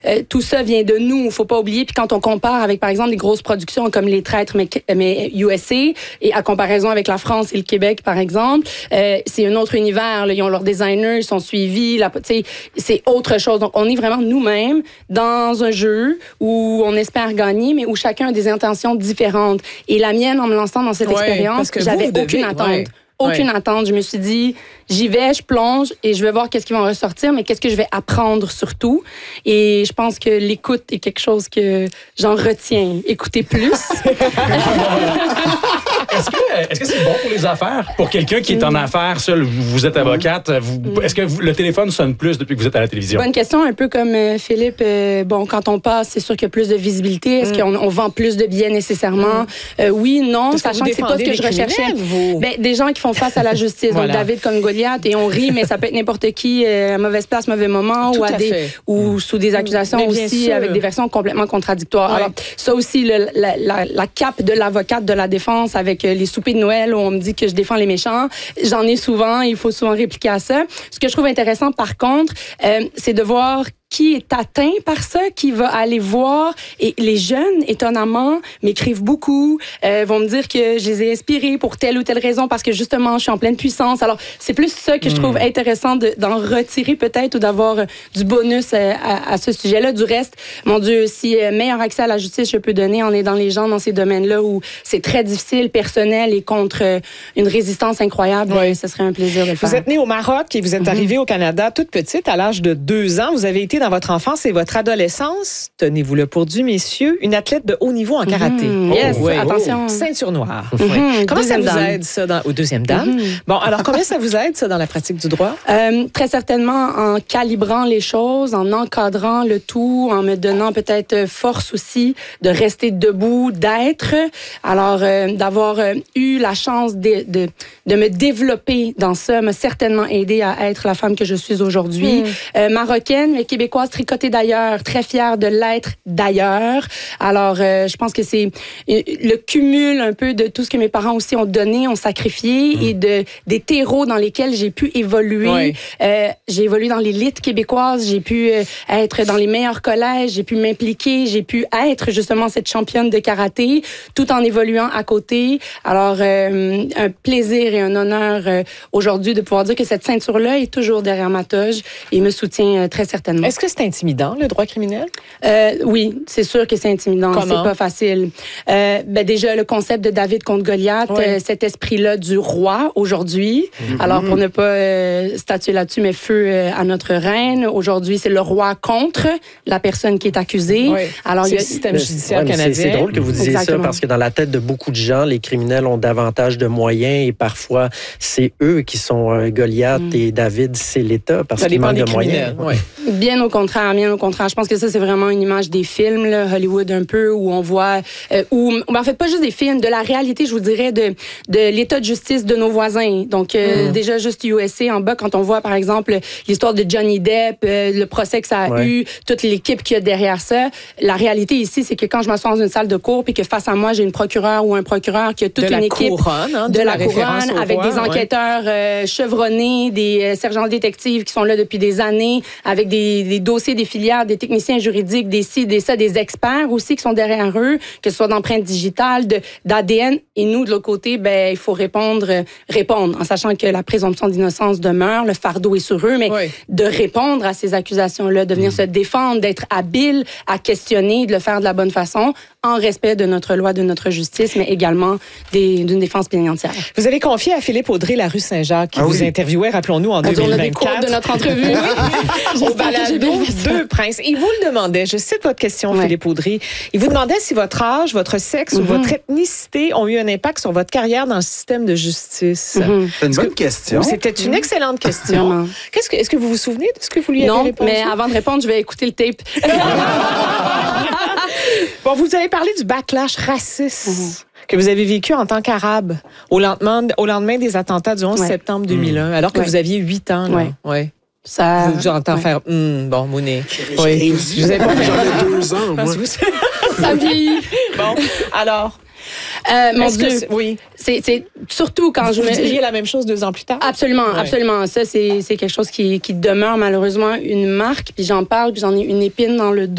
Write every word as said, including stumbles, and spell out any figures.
euh, tout ça vient de nous, il faut pas oublier. Puis quand on compare avec, par exemple, des grosses productions comme Les Traîtres, mais, mais U S A, et à comparaison avec la France et le Québec, par exemple, euh, c'est un autre univers. Là. Ils ont leurs designers, ils sont suivis. Là, c'est autre chose. Donc, on est vraiment nous-mêmes dans un jeu où on espère gagner, mais où chacun a des intentions différentes. Et la mienne, en me lançant dans cette ouais, expérience, j'avais aucune devez, attente. Ouais. Aucune ouais. attente. Je me suis dit, j'y vais, je plonge et je vais voir qu'est-ce qui va en ressortir, mais qu'est-ce que je vais apprendre surtout. Et je pense que l'écoute est quelque chose que j'en retiens. Écouter plus. Est-ce que, est-ce que c'est bon pour les affaires? Pour quelqu'un qui est en affaires, seul, vous êtes avocate, vous, est-ce que vous, le téléphone sonne plus depuis que vous êtes à la télévision? Bonne question, un peu comme euh, Philippe. Euh, bon, quand on passe, c'est sûr qu'il y a plus de visibilité. Est-ce mm. qu'on on vend plus de billets nécessairement? Mm. Euh, oui, non, Parce sachant que, que c'est pas ce que je recherchais. Ben, des gens qui font face à la justice. Voilà. Donc, David comme Goliath, et on rit, mais ça peut être n'importe qui, euh, à mauvaise place, mauvais moment, Tout ou, à des, fait. ou sous des accusations aussi, sûr. Avec des versions complètement contradictoires. Ouais. Alors, ça aussi, le, la, la, la cape de l'avocate de la défense avec euh, les soupers de Noël où on me dit que je défends les méchants, j'en ai souvent, il faut souvent répliquer à ça. Ce que je trouve intéressant, par contre, euh, c'est de voir qui est atteint par ça, qui va aller voir. Et les jeunes, étonnamment, m'écrivent beaucoup, euh, vont me dire que je les ai inspirés pour telle ou telle raison parce que justement, je suis en pleine puissance. Alors, c'est plus ça que je trouve mmh. intéressant de, d'en retirer peut-être ou d'avoir euh, du bonus euh, à, à ce sujet-là. Du reste, mon Dieu, si euh, meilleur accès à la justice je peux donner en aidant les gens dans ces domaines-là où c'est très difficile, personnel et contre euh, une résistance incroyable, oui. ce serait un plaisir de le faire. Vous êtes née au Maroc et vous êtes mmh. arrivée au Canada toute petite, à l'âge de deux ans. Vous avez été dans votre enfance et votre adolescence, tenez-vous-le pour dû, messieurs, une athlète de haut niveau en karaté. Mmh, yes, oh, ouais. attention. Ceinture noire. Mmh, ouais. Comment ça vous dame. aide, ça, dans... Au deuxième dame? Mmh. Bon, alors, combien ça vous aide, ça, dans la pratique du droit? Euh, très certainement en calibrant les choses, en encadrant le tout, en me donnant peut-être force aussi de rester debout, d'être. Alors, euh, d'avoir euh, eu la chance de, de, de me développer dans ça m'a certainement aidé à être la femme que je suis aujourd'hui. Mmh. Euh, marocaine, mais québécoise, tricotée d'ailleurs, très fière de l'être d'ailleurs. Alors, euh, je pense que c'est le cumul un peu de tout ce que mes parents aussi ont donné, ont sacrifié mmh. et de, des terreaux dans lesquels j'ai pu évoluer. Oui. Euh, j'ai évolué dans l'élite québécoise, j'ai pu euh, être dans les meilleurs collèges, j'ai pu m'impliquer, j'ai pu être justement cette championne de karaté, tout en évoluant à côté. Alors, euh, un plaisir et un honneur euh, aujourd'hui de pouvoir dire que cette ceinture-là est toujours derrière ma toge et me soutient euh, très certainement. Est-ce que c'est intimidant, le droit criminel? Euh, oui, c'est sûr que c'est intimidant. Comment? C'est pas facile. Euh, ben déjà, le concept de David contre Goliath, oui. euh, cet esprit-là du roi aujourd'hui. Mm-hmm. Alors, pour ne pas euh, statuer là-dessus, mais feu euh, à notre reine. Aujourd'hui, c'est le roi contre la personne qui est accusée. Oui. Alors, c'est il y a le système judiciaire ouais, canadien. C'est, c'est drôle que vous disiez Exactement. ça parce que dans la tête de beaucoup de gens, les criminels ont davantage de moyens et parfois, c'est eux qui sont euh, Goliath mm. et David, c'est l'État parce qu'ils manquent de moyens. Ouais. Bien au contraire, bien au contraire. Je pense que ça, c'est vraiment une image des films, là, Hollywood un peu, où on voit, euh, où, en fait, pas juste des films, de la réalité, je vous dirais, de, de l'état de justice de nos voisins. Donc, euh, mm. déjà, juste U S A en bas, quand on voit, par exemple, l'histoire de Johnny Depp, euh, le procès que ça a ouais. eu, toute l'équipe qu'il y a derrière ça, la réalité ici, c'est que quand je m'assois dans une salle de cour, puis que face à moi, j'ai une procureure ou un procureur qui a toute de une équipe couronne, hein, de, de la, la couronne, avec roi, des enquêteurs ouais. euh, chevronnés, des euh, sergents détectives qui sont là depuis des années, avec des, des dossiers, des filières, des techniciens juridiques, des ci, des ça, des experts aussi qui sont derrière eux, que ce soit d'empreintes digitales, de, d'A D N. Et nous, de l'autre côté, ben, il faut répondre, euh, répondre, en sachant que la présomption d'innocence demeure, le fardeau est sur eux, mais oui. de répondre à ces accusations-là, de venir mmh. se défendre, d'être habile à questionner, de le faire de la bonne façon, en respect de notre loi, de notre justice, mais également des, d'une défense pleine et entière. Vous avez confié à Philippe Audrey la rue Saint-Jacques, qui ah vous oui. interviewait, rappelons-nous, en deux mille vingt-quatre. On a des cours de notre entrevue. Au balado Deux Princes. Il vous le demandait, je cite votre question, ouais. Philippe Audrey, il vous demandait si votre âge, votre sexe mm-hmm. ou votre ethnicité ont eu un impact sur votre carrière dans le système de justice. Mm-hmm. C'est une bonne que, question. C'était une excellente question. Qu'est-ce que, est-ce que vous vous souvenez de ce que vous lui non, avez répondu? Non, mais avant de répondre, je vais écouter le tape. Bon, vous avez parlé du backlash raciste mm-hmm. que vous avez vécu en tant qu'Arabe au lendemain, au lendemain des attentats du onze ouais. septembre deux mille un, mmh. alors que ouais. vous aviez huit ans. Là. Ouais. Ouais. Ça... Je vous entends ouais. faire mm, bon, Mounet. Oui. Je vous ai pas fait j'en ai deux ans, moi. Ça vieillit. Bon, alors. Euh, mon Dieu, c'est, oui. c'est, c'est surtout quand vous je me... me... Vous diriez la même chose deux ans plus tard? Absolument, ouais. absolument. Ça, c'est, c'est quelque chose qui, qui demeure malheureusement une marque, puis j'en parle, puis j'en ai une épine dans le dos.